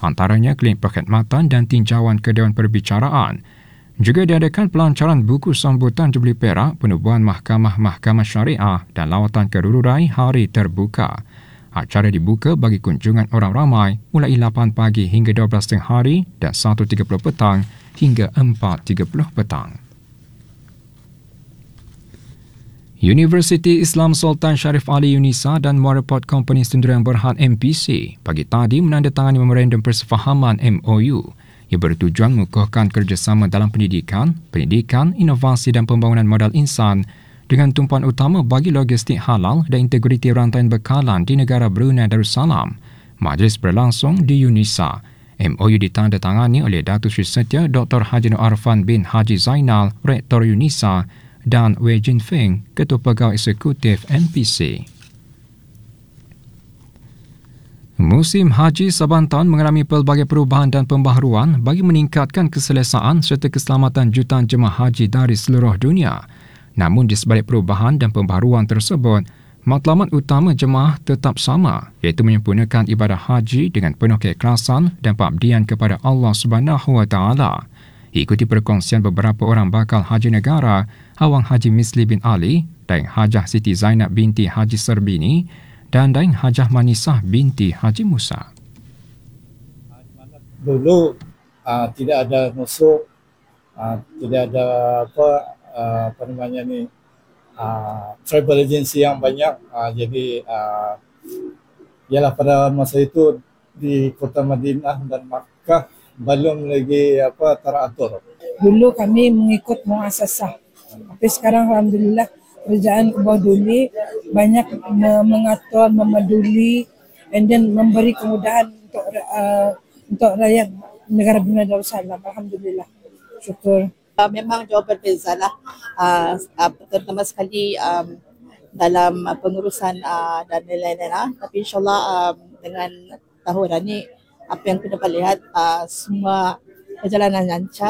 antaranya klinik perkhidmatan dan tinjauan ke Dewan Perbicaraan. Juga diadakan pelancaran buku sambutan Jubli Perak, penubuhan mahkamah-mahkamah syariah dan lawatan ke Rururai Hari Terbuka. Acara dibuka bagi kunjungan orang ramai mulai 8 pagi hingga 12 tengah hari dan 1.30 petang hingga 4.30 petang. Universiti Islam Sultan Sharif Ali UNISA dan Muara Port Company Sdn Berhad MPC pagi tadi menandatangani memorandum persefahaman MOU yang bertujuan mengukuhkan kerjasama dalam pendidikan, inovasi dan pembangunan modal insan dengan tumpuan utama bagi logistik halal dan integriti rantaian bekalan di negara Brunei Darussalam. Majlis berlangsung di UNISA. MOU ditandatangani oleh Datuk Seri Setia Dr. Haji Nur Arfan bin Haji Zainal, Rektor UNISA dan Wei Jin Feng, Ketua Pegawai Eksekutif MPC. Musim Haji Saban tahun mengalami pelbagai perubahan dan pembaharuan bagi meningkatkan keselesaan serta keselamatan jutaan jemaah haji dari seluruh dunia. Namun di sebalik perubahan dan pembaharuan tersebut, matlamat utama jemaah tetap sama, iaitu menyempurnakan ibadah haji dengan penuh keikhlasan dan pengabdian kepada Allah Subhanahu Wa Taala. Ikuti perkongsian beberapa orang bakal haji negara, Awang Haji Misli bin Ali, Daeng Hajah Siti Zainab binti Haji Serbini dan Daeng Hajah Manisah binti Haji Musa. Dulu tidak ada musuh, tidak ada apa namanya ni, travel agency yang banyak. Jadi ialah pada masa itu di Kota Madinah dan Makkah belum lagi teratur. Dulu kami mengikut muasasah, tapi sekarang alhamdulillah kerajaan Kubah Duli banyak mengatur, memeduli and then memberi kemudahan untuk rakyat negara Brunei Darussalam. Alhamdulillah. Syukur. Memang jauh berbeza lah, terutama sekali dalam pengurusan dan lain-lain. Tapi insyaAllah dengan tahun ini, apa yang kita dapat lihat, semua perjalanan lancar.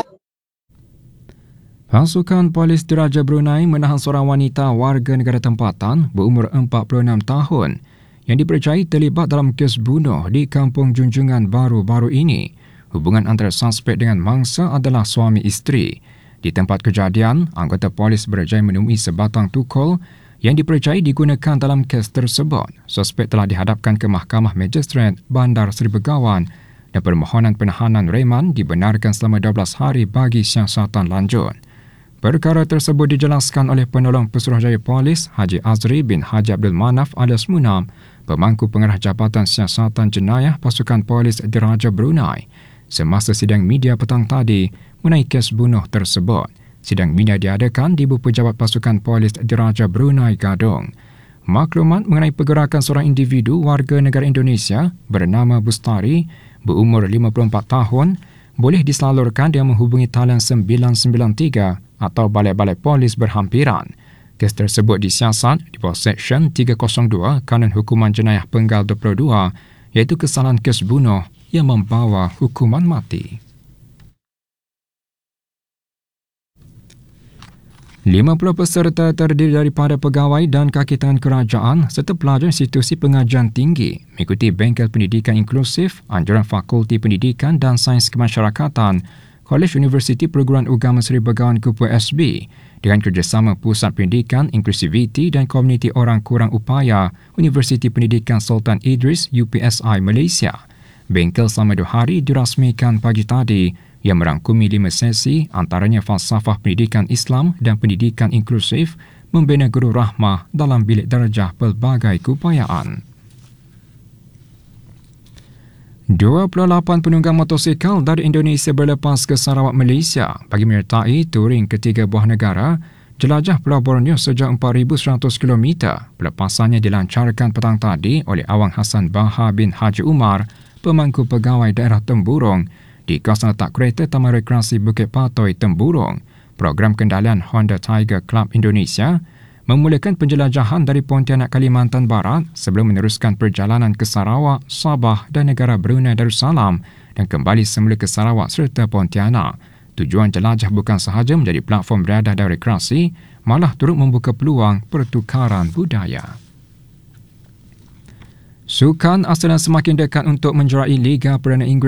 Pasukan Polis Diraja Brunei menahan seorang wanita warga negara tempatan berumur 46 tahun yang dipercayai terlibat dalam kes bunuh di Kampung Junjungan baru-baru ini. Hubungan antara suspek dengan mangsa adalah suami isteri. Di tempat kejadian, anggota polis berjaya menemui sebatang tukul yang dipercayai digunakan dalam kes tersebut. Suspek telah dihadapkan ke Mahkamah Magistrate Bandar Seri Begawan dan permohonan penahanan reman dibenarkan selama 12 hari bagi siasatan lanjut. Perkara tersebut dijelaskan oleh penolong Pesuruhjaya Polis Haji Azri bin Haji Abdul Manaf alias Munam, pemangku pengarah Jabatan Siasatan Jenayah Pasukan Polis Diraja Brunei, semasa sidang media petang tadi mengenai kes bunuh tersebut. Sidang media diadakan di Ibu Pejabat Pasukan Polis Diraja Brunei Gadong. Maklumat mengenai pergerakan seorang individu warga negara Indonesia bernama Bustari berumur 54 tahun boleh disalurkan dengan menghubungi talian 993 atau balai-balai polis berhampiran. Kes tersebut disiasat di bawah Seksyen 302 Kanun Hukuman Jenayah Penggal 22, iaitu kesalahan kes bunuh yang membawa hukuman mati. 50 peserta terdiri daripada pegawai dan kaki tangan kerajaan serta pelajar institusi pengajian tinggi mengikuti Bengkel Pendidikan Inklusif, Anjuran Fakulti Pendidikan dan Sains Kemasyarakatan, Kolej Universiti Perguruan Agama Seri Begawan Kupu SB dengan kerjasama Pusat Pendidikan, Inklusiviti dan Komuniti Orang Kurang Upaya Universiti Pendidikan Sultan Idris UPSI Malaysia. Bengkel selama 2 hari dirasmikan pagi tadi yang merangkumi 5 sesi antaranya falsafah pendidikan Islam dan pendidikan inklusif, membina guru rahmah dalam bilik darjah pelbagai keupayaan. 28 penunggang motosikal dari Indonesia berlepas ke Sarawak, Malaysia bagi menyertai touring ketiga buah negara jelajah Pulau Borneo sejauh 4,100 km. Pelepasannya dilancarkan petang tadi oleh Awang Hassan Baha bin Haji Umar, pemangku pegawai daerah Temburong di kawasan letak kereta Taman Rekreasi Bukit Patoi, Temburong. Program kendalian Honda Tiger Club Indonesia memulakan penjelajahan dari Pontianak, Kalimantan Barat sebelum meneruskan perjalanan ke Sarawak, Sabah dan negara Brunei Darussalam dan kembali semula ke Sarawak serta Pontianak. Tujuan jelajah bukan sahaja menjadi platform beriadah dan rekreasi, malah turut membuka peluang pertukaran budaya. Sukan Arsenal semakin dekat untuk menjerai Liga Perdana Inggeris